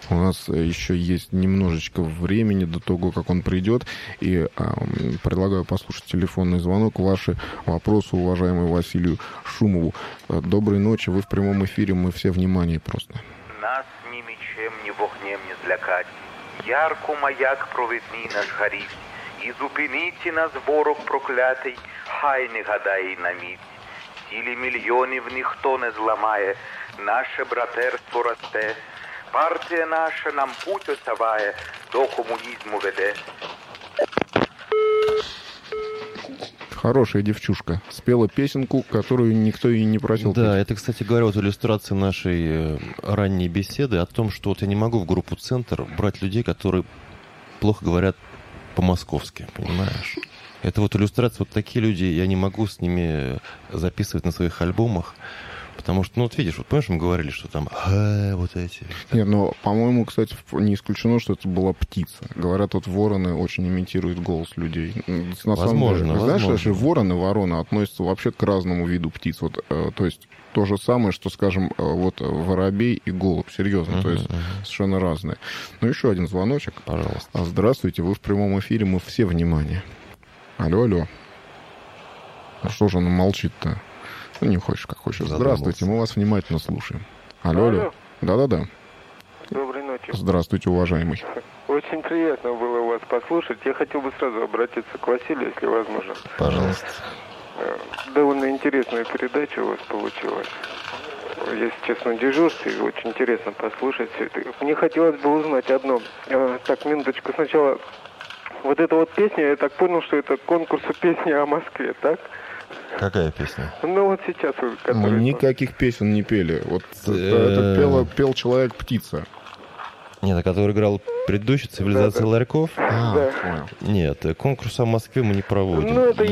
У нас еще есть немножечко времени до того, как он придет. И предлагаю послушать телефонный звонок. Ваши вопросы, уважаемый Василию Шумову. Доброй ночи, вы в прямом эфире, мы все внимание просто. Нас ні мечем, ні вогнем не злякать. Ярко маяк провідний наш горить. І зупиніться нас ворог проклятий, хай не гадає на мить. Цілі мільйонів ніхто не зламає, наше братерство росте. Партія наша нам путь осяває, до комунізму веде. Хорошая девчушка. Спела песенку, которую никто и не просил. Да, это, кстати говоря, вот иллюстрация нашей ранней беседы о том, что вот я не могу в группу «Центр» брать людей, которые плохо говорят по-московски, понимаешь? Это вот иллюстрация, вот такие люди, я не могу с ними записывать на своих альбомах, потому что, ну вот видишь, вот помнишь, мы говорили, что там вот эти... Нет, но, по-моему, кстати, не исключено, что это была птица. Говорят, вот вороны очень имитируют голос людей. На возможно, самом деле, знаешь, возможно. вороны, вороны относятся вообще к разному виду птиц. Вот, то есть то же самое, что, скажем, вот воробей и голубь. Серьезно, то есть совершенно разные. Ну, еще один звоночек. Пожалуйста. Здравствуйте, вы в прямом эфире, мы все внимание. Алло, алло. А что же он молчит-то? Ну, не хочешь, как хочешь. Здравствуйте, мы вас внимательно слушаем. Алло, алло. Да-да-да. Доброй ночи. Здравствуйте, уважаемый. Очень приятно было вас послушать. Я хотел бы сразу обратиться к Василию, если возможно. Пожалуйста. Довольно интересная передача у вас получилась. Я сейчас на дежурстве, и очень интересно послушать все это. Мне хотелось бы узнать одно. Так, минуточку. Сначала вот эта вот песня, я так понял, что это конкурс песни о Москве, так? Какая песня? Ну вот сейчас. Мы никаких песен не пели. Вот это пел человек-птица. Нет, который играл предыдущий «Цивилизация ларьков». Да. Понял. Нет, конкурс о Москве мы не проводим. Ну, это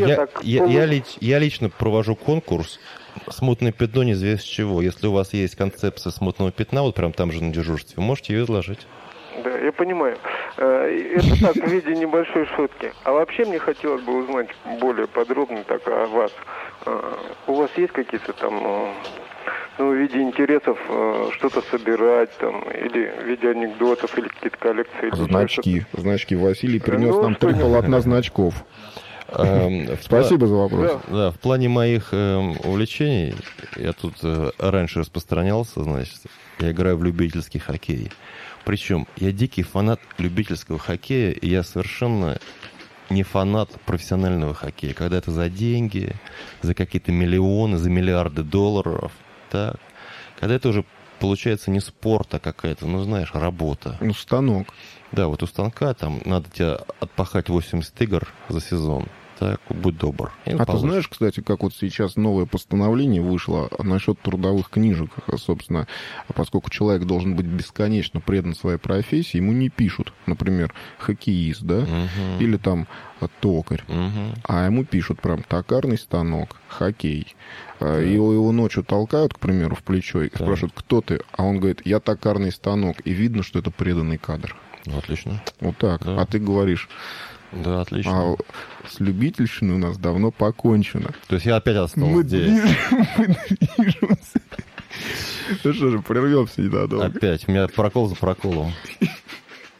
я лично провожу конкурс «Смутное пятно» неизвестно чего. Если у вас есть концепция смутного пятна, вот прям там же на дежурстве, вы можете ее изложить. Да, я понимаю. Это так, в виде небольшой шутки. А вообще мне хотелось бы узнать более подробно так о вас. У вас есть какие-то там, ну, в виде интересов что-то собирать там, или в виде анекдотов, или какие-то коллекции? Или Значки. Значки. Василий принес нам 3 полотна значков. Спасибо за вопрос. Да, в плане моих увлечений, я тут раньше распространялся, значит, я играю в любительский хоккей. Причем я дикий фанат любительского хоккея, и я совершенно не фанат профессионального хоккея. Когда это за деньги, за какие-то миллионы, за миллиарды долларов. Так. Когда это уже получается не спорт, а какая-то, ну знаешь, работа. Ну, станок. Да, вот у станка там надо тебе отпахать 80 игр за сезон. Так, будь добр. А ты знаешь, кстати, как вот сейчас новое постановление вышло насчет трудовых книжек, собственно, поскольку человек должен быть бесконечно предан своей профессии, ему не пишут, например, хоккеист, да, или там токарь, а ему пишут прям токарный станок, хоккей. И его ночью толкают, к примеру, в плечо и спрашивают, кто ты, а он говорит, я токарный станок, и видно, что это преданный кадр. Отлично. Вот так. Да. А ты говоришь... Да, отлично. А с любительщиной у нас давно покончено. То есть я опять остался мы здесь. Мы движемся. Ну что же, прервемся ненадолго. Опять. У меня прокол за проколом.